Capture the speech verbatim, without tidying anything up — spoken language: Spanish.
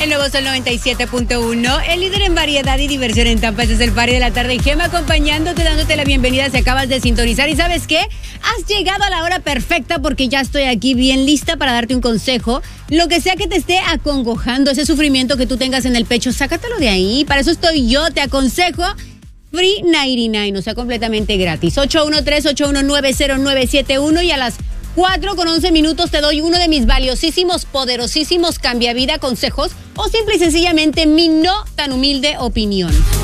El nuevo Sol noventa y siete punto uno, el líder en variedad y diversión en Tampa. Este es el Party de la Tarde. Y Gema acompañándote, dándote la bienvenida si acabas de sintonizar. ¿Y sabes qué? Has llegado a la hora perfecta porque ya estoy aquí bien lista para darte un consejo. Lo que sea que te esté acongojando, ese sufrimiento que tú tengas en el pecho, sácatelo de ahí. Para eso estoy yo, te aconsejo. Free noventa y nueve, o sea, completamente gratis. ocho uno tres, ocho uno nueve, cero nueve siete uno y a las cuatro con once minutos te doy uno de mis valiosísimos, poderosísimos cambiavida consejos o simple y sencillamente mi no tan humilde opinión.